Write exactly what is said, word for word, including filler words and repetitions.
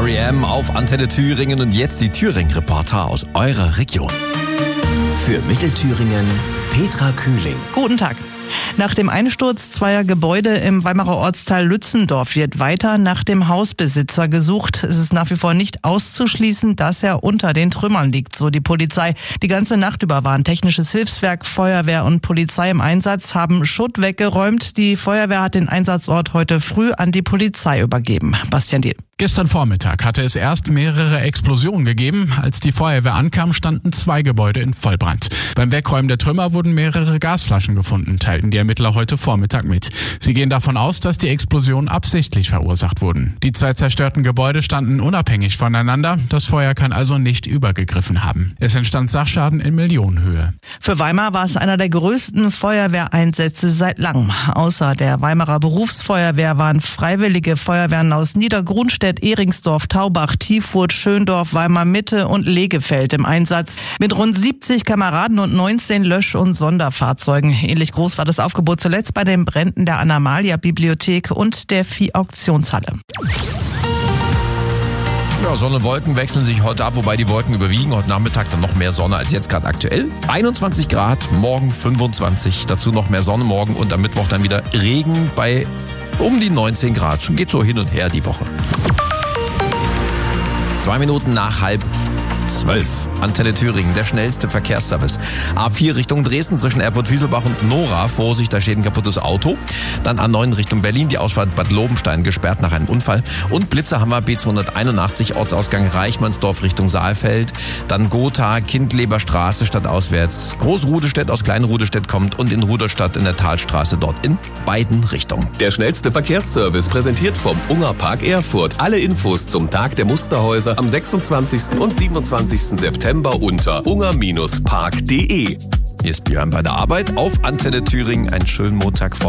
R E M auf Antenne Thüringen und jetzt die Thüringen-Reporter aus eurer Region. Für Mittelthüringen Petra Kühling. Guten Tag. Nach dem Einsturz zweier Gebäude im Weimarer Ortsteil Lützendorf wird weiter nach dem Hausbesitzer gesucht. Es ist nach wie vor nicht auszuschließen, dass er unter den Trümmern liegt, so die Polizei. Die ganze Nacht über waren technisches Hilfswerk, Feuerwehr und Polizei im Einsatz, haben Schutt weggeräumt. Die Feuerwehr hat den Einsatzort heute früh an die Polizei übergeben. Bastian Diel. Gestern Vormittag hatte es erst mehrere Explosionen gegeben. Als die Feuerwehr ankam, standen zwei Gebäude in Vollbrand. Beim Wegräumen der Trümmer wurden mehrere Gasflaschen gefunden, teilten die Ermittler heute Vormittag mit. Sie gehen davon aus, dass die Explosionen absichtlich verursacht wurden. Die zwei zerstörten Gebäude standen unabhängig voneinander. Das Feuer kann also nicht übergegriffen haben. Es entstand Sachschaden in Millionenhöhe. Für Weimar war es einer der größten Feuerwehreinsätze seit langem. Außer der Weimarer Berufsfeuerwehr waren freiwillige Feuerwehren aus Niedergrunstedt, Ehringsdorf, Taubach, Tiefurt, Schöndorf, Weimar Mitte und Legefeld im Einsatz. Mit rund siebzig Kameraden und neunzehn Lösch- und Sonderfahrzeugen. Ähnlich groß war das Aufgebot zuletzt bei den Bränden der Anamalia-Bibliothek und der Vieh-Auktionshalle. Ja, Sonne und Wolken wechseln sich heute ab, wobei die Wolken überwiegen. Heute Nachmittag dann noch mehr Sonne als jetzt gerade aktuell. einundzwanzig Grad, morgen fünfundzwanzig, dazu noch mehr Sonne morgen und am Mittwoch dann wieder Regen bei um die neunzehn Grad. Schon geht so hin und her die Woche. Zwei Minuten nach halb zwölf. Antenne Thüringen, der schnellste Verkehrsservice. A vier Richtung Dresden zwischen Erfurt-Wieselbach und Nora. Vorsicht, da steht ein kaputtes Auto. Dann A neun Richtung Berlin, die Ausfahrt Bad Lobenstein gesperrt nach einem Unfall. Und Blitzer haben wir B zweihunderteinundachtzig, Ortsausgang Reichmannsdorf Richtung Saalfeld. Dann Gotha, Kindleber Straße stadtauswärts. Großrudestädt aus Kleinrudestädt kommt und in Ruderstadt in der Talstraße dort in beiden Richtungen. Der schnellste Verkehrsservice präsentiert vom Ungerpark Erfurt. Alle Infos zum Tag der Musterhäuser am sechsundzwanzigsten und siebenundzwanzigsten September unter unger Park punkt de. Hier ist Björn bei der Arbeit auf Antenne Thüringen. Einen schönen Montag vor